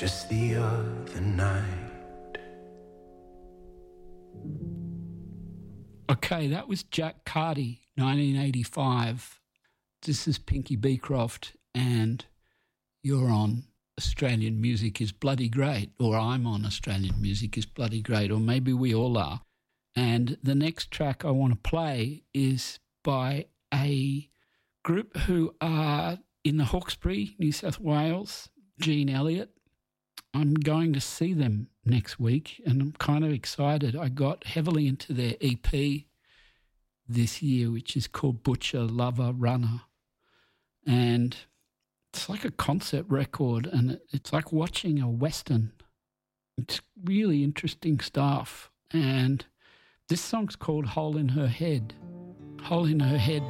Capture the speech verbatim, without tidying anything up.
just the other night. Okay, that was Jack Carty, nineteen eighty-five. This is Pinky Beecroft, and you're on Australian Music is Bloody Great, or I'm on Australian Music is Bloody Great, or maybe we all are. And the next track I want to play is by a group who are in the Hawkesbury, New South Wales, Gene Elliott. I'm going to see them next week, and I'm kind of excited. I got heavily into their E P this year, which is called Butcher, Lover, Runner. And it's like a concert record, and it's like watching a Western. It's really interesting stuff. And this song's called Hole in Her Head. Hole in Her Head